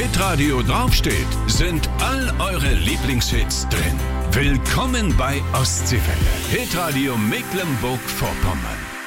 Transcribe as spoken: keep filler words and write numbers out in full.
Hitradio draufsteht, sind all eure Lieblingshits drin. Willkommen bei Ostseewelle. Hitradio Mecklenburg-Vorpommern.